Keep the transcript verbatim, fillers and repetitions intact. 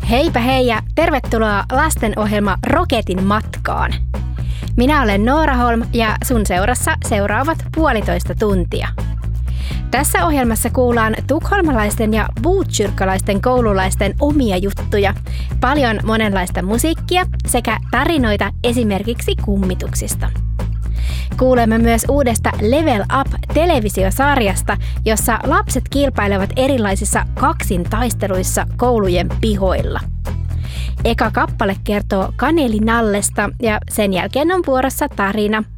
Heipä hei ja tervetuloa lastenohjelma Roketin matkaan. Minä olen Noora Holm ja sun seurassa seuraavat puolitoista tuntia. Tässä ohjelmassa kuullaan tukholmalaisten ja botkyrkalaisten koululaisten omia juttuja, paljon monenlaista musiikkia sekä tarinoita esimerkiksi kummituksista. Kuulemme myös uudesta Level Up-televisiosarjasta, jossa lapset kilpailevat erilaisissa kaksintaisteluissa koulujen pihoilla. Eka kappale kertoo kanelinallesta ja sen jälkeen on vuorossa tarina